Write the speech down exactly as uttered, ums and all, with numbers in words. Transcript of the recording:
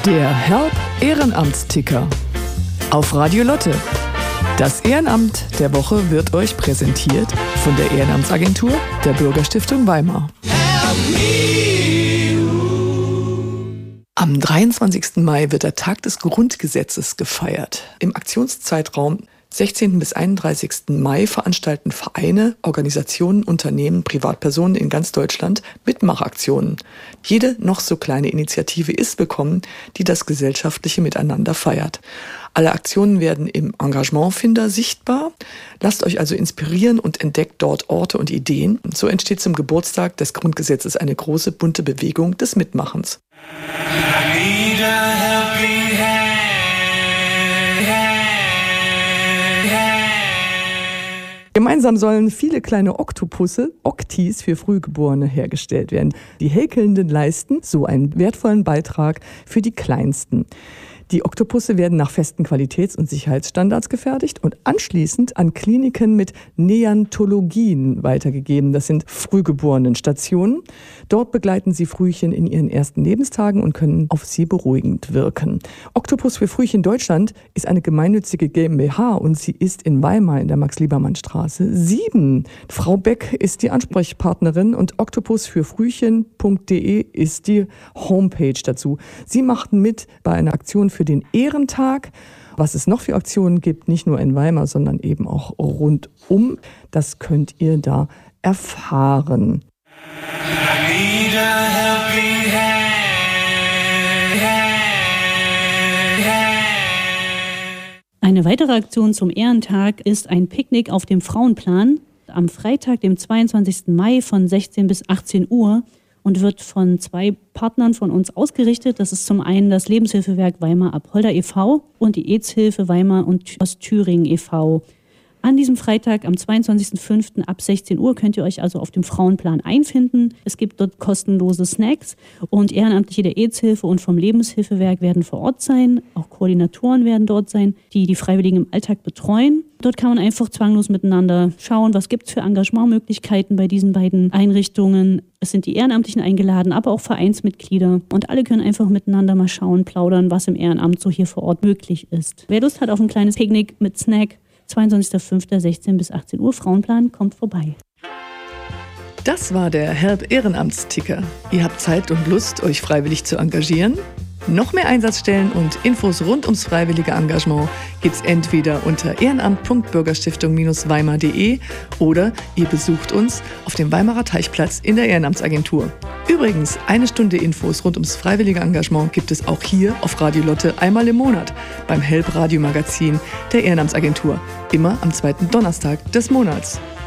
Der Help Ehrenamtsticker auf Radio Lotte. Das Ehrenamt der Woche wird euch präsentiert von der Ehrenamtsagentur der Bürgerstiftung Weimar. Am dreiundzwanzigsten Mai wird der Tag des Grundgesetzes gefeiert. Im Aktionszeitraum sechzehnten bis einunddreißigsten Mai veranstalten Vereine, Organisationen, Unternehmen, Privatpersonen in ganz Deutschland Mitmachaktionen. Jede noch so kleine Initiative ist willkommen, die das gesellschaftliche Miteinander feiert. Alle Aktionen werden im Engagementfinder sichtbar. Lasst euch also inspirieren und entdeckt dort Orte und Ideen. So entsteht zum Geburtstag des Grundgesetzes eine große, bunte Bewegung des Mitmachens. Gemeinsam sollen viele kleine Oktopusse, Oktis für Frühgeborene, hergestellt werden. Die Häkelnden leisten so einen wertvollen Beitrag für die Kleinsten. Die Oktopusse werden nach festen Qualitäts- und Sicherheitsstandards gefertigt und anschließend an Kliniken mit Neontologien weitergegeben. Das sind Frühgeborenenstationen. Dort begleiten sie Frühchen in ihren ersten Lebenstagen und können auf sie beruhigend wirken. Oktopus für Frühchen Deutschland ist eine gemeinnützige GmbH und sie ist in Weimar in der Max-Liebermann-Straße sieben. Frau Beck ist die Ansprechpartnerin und oktopus für frühchen punkt de ist die Homepage dazu. Sie machten mit bei einer Aktion für den Ehrentag. Was es noch für Aktionen gibt, nicht nur in Weimar, sondern eben auch rundum, das könnt ihr da erfahren. Eine weitere Aktion zum Ehrentag ist ein Picknick auf dem Frauenplan am Freitag, dem zweiundzwanzigsten Mai von sechzehn bis achtzehn Uhr. Und wird von zwei Partnern von uns ausgerichtet. Das ist zum einen das Lebenshilfewerk Weimar Apolda e V und die AIDS-Hilfe Weimar und Ostthüringen e V An diesem Freitag, am zweiundzwanzigsten fünften ab sechzehn Uhr könnt ihr euch also auf dem Frauenplan einfinden. Es gibt dort kostenlose Snacks und Ehrenamtliche der AIDS-Hilfe und vom Lebenshilfewerk werden vor Ort sein. Auch Koordinatoren werden dort sein, die die Freiwilligen im Alltag betreuen. Dort kann man einfach zwanglos miteinander schauen, was gibt es für Engagementmöglichkeiten bei diesen beiden Einrichtungen. Es sind die Ehrenamtlichen eingeladen, aber auch Vereinsmitglieder. Und alle können einfach miteinander mal schauen, plaudern, was im Ehrenamt so hier vor Ort möglich ist. Wer Lust hat auf ein kleines Picknick mit Snack, zweiundzwanzigsten fünften sechzehn bis achtzehn Uhr, Frauenplan, kommt vorbei. Das war der Help Ehrenamtsticker. Ihr habt Zeit und Lust, euch freiwillig zu engagieren? Noch mehr Einsatzstellen und Infos rund ums freiwillige Engagement gibt's entweder unter ehrenamt punkt bürgerstiftung Bindestrich weimar punkt de oder ihr besucht uns auf dem Weimarer Teichplatz in der Ehrenamtsagentur. Übrigens, eine Stunde Infos rund ums freiwillige Engagement gibt es auch hier auf Radio Lotte einmal im Monat beim Help Radio Magazin der Ehrenamtsagentur. Immer am zweiten Donnerstag des Monats.